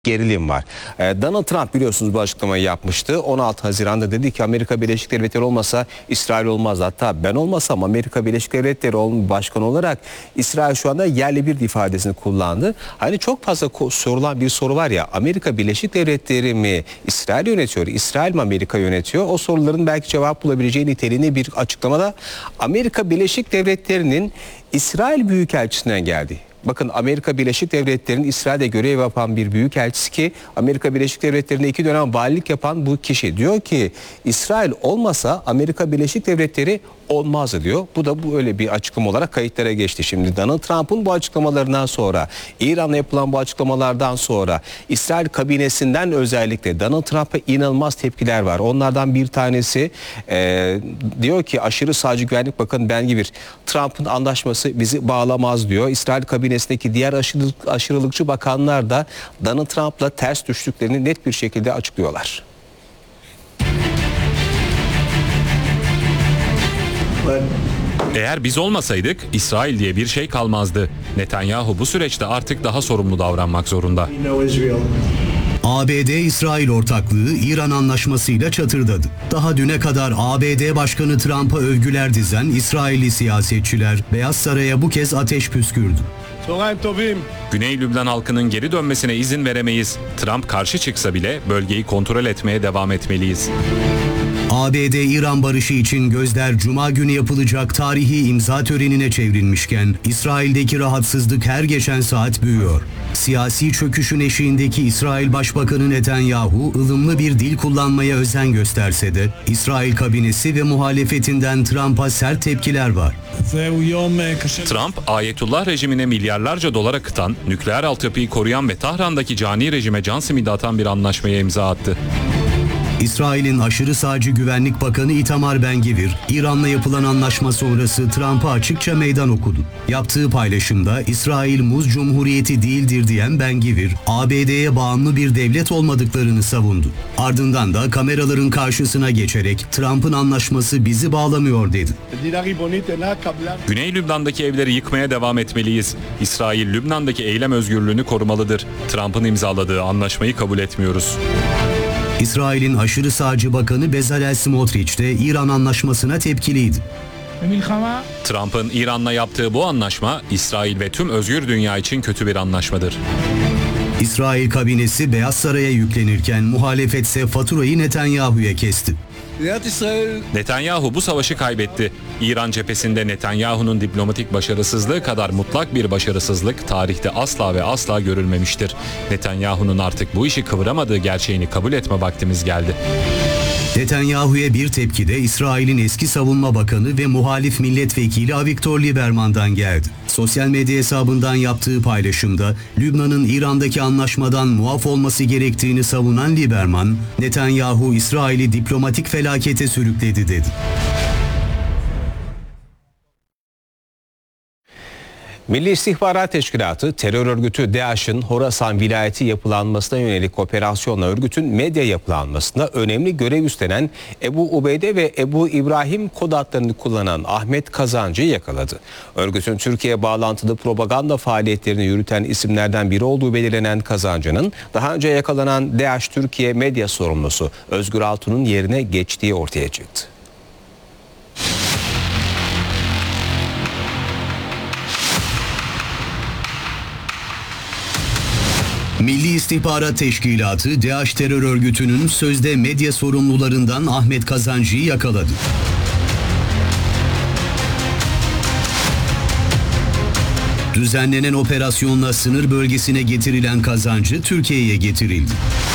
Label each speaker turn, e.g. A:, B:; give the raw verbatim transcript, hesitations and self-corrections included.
A: Gerilim var. Donald Trump biliyorsunuz bu açıklamayı yapmıştı. on altı Haziran'da dedi ki Amerika Birleşik Devletleri olmasa İsrail olmaz. Hatta ben olmasam Amerika Birleşik Devletleri başkanı olarak İsrail şu anda yerli bir ifadesini kullandı. Hani çok fazla sorulan bir soru var ya, Amerika Birleşik Devletleri mi İsrail yönetiyor, İsrail mi Amerika yönetiyor? O soruların belki cevap bulabileceği niteliğinde bir açıklamada Amerika Birleşik Devletleri'nin İsrail Büyükelçisi'nden geldi. Bakın, Amerika Birleşik Devletleri'nin İsrail'de görev yapan bir büyükelçisi ki Amerika Birleşik Devletleri'nde iki dönem valilik yapan bu kişi diyor ki İsrail olmasa Amerika Birleşik Devletleri olmazdı diyor. Bu da bu öyle bir açıklama olarak kayıtlara geçti. Şimdi Donald Trump'ın bu açıklamalarından sonra, İran'la yapılan bu açıklamalardan sonra İsrail kabinesinden özellikle Donald Trump'a inanılmaz tepkiler var. Onlardan bir tanesi e, diyor ki aşırı sağcı Güvenlik Bakanı Ben Gvir, Trump'ın anlaşması bizi bağlamaz diyor. İsrail kabinesindeki diğer aşırılık, aşırılıkçı bakanlar da Donald Trump'la ters düştüklerini net bir şekilde açıklıyorlar.
B: Eğer biz olmasaydık İsrail diye bir şey kalmazdı. Netanyahu bu süreçte artık daha sorumlu davranmak zorunda.
C: A B D-İsrail ortaklığı İran anlaşmasıyla çatırdadı. Daha düne kadar A B D Başkanı Trump'a övgüler dizen İsrailli siyasetçiler Beyaz Saray'a bu kez ateş püskürdü.
B: Güney Lübnan halkının geri dönmesine izin veremeyiz. Trump karşı çıksa bile bölgeyi kontrol etmeye devam etmeliyiz.
C: A B D-İran barışı için gözler Cuma günü yapılacak tarihi imza törenine çevrilmişken İsrail'deki rahatsızlık her geçen saat büyüyor. Siyasi çöküşün eşiğindeki İsrail Başbakanı Netanyahu ılımlı bir dil kullanmaya özen gösterse de İsrail kabinesi ve muhalefetinden Trump'a sert tepkiler var.
B: Trump, Ayetullah rejimine milyarlarca dolar akıtan, nükleer altyapıyı koruyan ve Tahran'daki cani rejime can simidi atan bir anlaşmaya imza attı.
C: İsrail'in aşırı sağcı Güvenlik Bakanı Itamar Ben Gvir, İran'la yapılan anlaşma sonrası Trump'a açıkça meydan okudu. Yaptığı paylaşımda İsrail muz cumhuriyeti değildir diyen Ben Gvir, A B D'ye bağımlı bir devlet olmadıklarını savundu. Ardından da kameraların karşısına geçerek Trump'ın anlaşması bizi bağlamıyor dedi.
B: Güney Lübnan'daki evleri yıkmaya devam etmeliyiz. İsrail, Lübnan'daki eylem özgürlüğünü korumalıdır. Trump'ın imzaladığı anlaşmayı kabul etmiyoruz.
C: İsrail'in aşırı sağcı bakanı Bezalel Smotrich de İran anlaşmasına tepkiliydi.
B: Trump'ın İran'la yaptığı bu anlaşma İsrail ve tüm özgür dünya için kötü bir anlaşmadır.
C: İsrail kabinesi Beyaz Saray'a yüklenirken muhalefetse faturayı Netanyahu'ya kesti.
B: Netanyahu bu savaşı kaybetti. İran cephesinde Netanyahu'nun diplomatik başarısızlığı kadar mutlak bir başarısızlık tarihte asla ve asla görülmemiştir. Netanyahu'nun artık bu işi kıvıramadığı gerçeğini kabul etme vaktimiz geldi.
C: Netanyahu'ya bir tepki de İsrail'in eski savunma bakanı ve muhalif milletvekili Avigdor Lieberman'dan geldi. Sosyal medya hesabından yaptığı paylaşımda Lübnan'ın İran'daki anlaşmadan muaf olması gerektiğini savunan Lieberman, Netanyahu İsrail'i diplomatik felakete sürükledi dedi.
A: Milli İstihbarat Teşkilatı, terör örgütü DAEŞ'in Horasan vilayeti yapılanmasına yönelik operasyonla örgütün medya yapılanmasında önemli görev üstlenen Ebu Ubeyde ve Ebu İbrahim kod adlarını kullanan Ahmet Kazancı'yı yakaladı. Örgütün Türkiye bağlantılı propaganda faaliyetlerini yürüten isimlerden biri olduğu belirlenen Kazancı'nın daha önce yakalanan DAEŞ Türkiye medya sorumlusu Özgür Altun'un yerine geçtiği ortaya çıktı.
C: Milli İstihbarat Teşkilatı, DAEŞ terör örgütünün sözde medya sorumlularından Ahmet Kazancı'yı yakaladı. Düzenlenen operasyonla sınır bölgesine getirilen Kazancı Türkiye'ye getirildi.